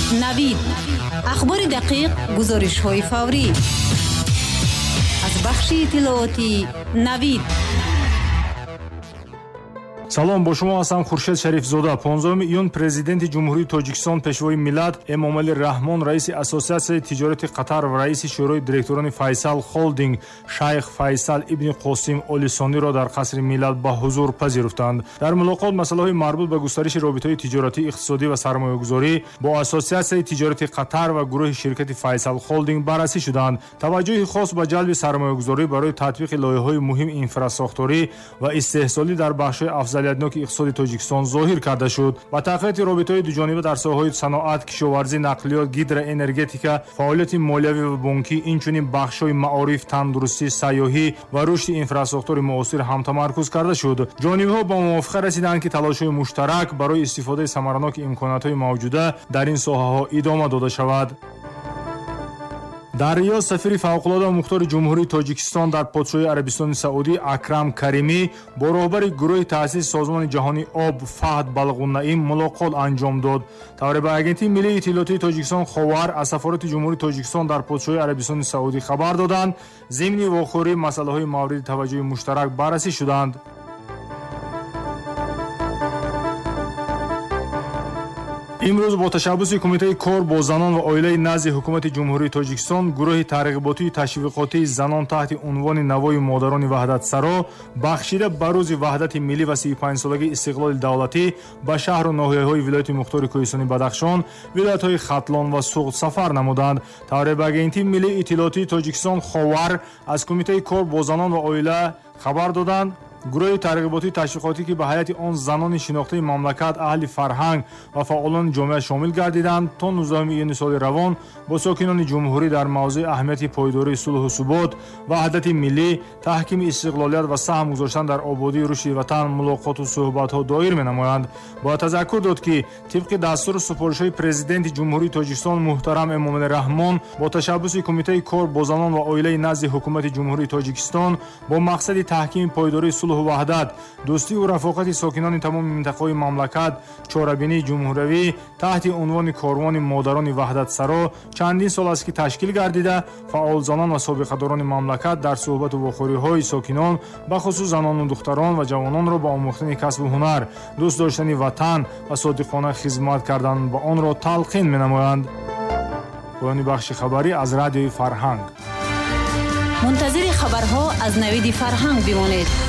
навид. ахбори дақиқ, гузоришҳои фаврӣ. аз бахши иттилооти навид. салом, бо шумо ҳастам Хуршед Шарифзода. 15 июн президенти ҷумҳурии Тоҷикистон пешвои миллат Эмомали Раҳмон, раиси ассотсиатсияи тиҷорати Қатар ва раиси шӯрои директорони Файсал Холдинг Шайх Файсал ибни Қосим Олисониро дар қасри миллат ба ҳузур пазируфтанд. дар мулоқот масъалаҳои марбут ба густариши робитаҳои тиҷоратӣ, иқтисодӣ ва сармоягузорӣ бо ассотсиатсияи тиҷорати Қатар ва гурӯҳи ширкати Файсал Холдинг баррасӣ шуданд. таваҷҷӯҳи хос ба ҷалби сармоягузорӣ барои татбиқи лоиҳаҳои муҳим инфрасохторӣ ва истеҳсолӣ дар бахшҳои афзалиятноки иқтисоди Тоҷикистон зоҳир карда шуд. ба тақвияти робитаҳои дуҷониба дар соҳаҳои саноат, кишоварзӣ, нақлиёт, гидроэнергетика, фаъолияти молиявӣ ва бонкӣ, инчунин бахшҳои маориф, тандурустӣ, сайёҳӣ ва рушди инфрасохтори муосир ҳам тамаркуз карда шуд. ҷонибҳо ба мувофиқа расиданд, ки талошҳои муштарак барои истифодаи самараноки имкониятҳои мавҷуда дар ин соҳаҳо идома дода шавад. дар риёд сафири фавқулода ва мухтори ҷумҳурии Тоҷикистон дар Подшоҳии Арабистони Саудӣ Акрам Каримӣ бо роҳбари гурӯҳи таъсиси Созмони ҷаҳонии об Фаҳд Балғунаим мулоқот анҷом дод. тавре ба агентии миллии иттилоотии Тоҷикистон Ховар аз сафорати ҷумҳурии Тоҷикистон дар Подшоҳии Арабистони Саудӣ хабар доданд. зимни вохӯрӣ масъалаҳои мавриди таваҷҷӯҳи муштарак баррасӣ шуданд. имрӯз бо ташаббуси Кумитаи кор бо занон ва оилаи назди ҳукумати ҷумҳурии Тоҷикистон гурӯҳи тарғиботии ташвиқотии занон таҳти унвони навои модарони ваҳдатсаро бахшида ба рӯзи ваҳдати миллӣ ва 35-солагии истиқлоли давлатӣ ба шаҳру ноҳияҳои вилояти мухтори Кӯҳистони Бадахшон, вилоятҳои Хатлон ва Суғд сафар намуданд. тавре ба агентии миллии иттилоотии Тоҷикистон Ховар аз Кумитаи кор бо занон ва оила хабар доданд. гурӯҳи тарғиботии ташвиқотӣ, ки ба ҳайати он занони шинохтаи мамлакат, аҳли фарҳанг ва фаъолони ҷомеа шомил гардиданд, то 19 июни соли равон бо сокинони ҷумҳурӣ дар мавзӯи аҳамияти пойдории сулҳу субот, ваҳдати миллӣ, таҳкими истиқлолият ва саҳм гузоштан дар ободии рушди ватан мулоқоту суҳбатҳо доир менамоянд. бояд тазаккур дод, ки тибқи дастуру супоришҳои президенти ҷумҳурии Тоҷикистон муҳтарам Эмомали Раҳмон бо ташаббуси Кумитаи кор бо занон ва оилаи назди ҳукумати ҷумҳурии Тоҷикистон бо мақсади таҳкими пойдории сулҳу ваҳдат, дӯстиву рафоқати сокинони тамоми минтақаҳои мамлакат, чорабинии ҷумҳуравӣ таҳти унвони корвони модарони ваҳдатсаро чандин сол аст, ки ташкил гардида, фаъолзанон ва собиқадорони мамлакат дар суҳбату вохӯриҳои сокинон, бахусус занону духтарон ва ҷавононро ба омӯхтани касбу ҳунар, дӯст доштани ватан ва содиқона хизмат кардан ба онро талқин менамоянд. поёни бахши хабарӣ аз радиои Фарҳанг. мунтазири хабарҳо аз навиди Фарҳанг бимонед.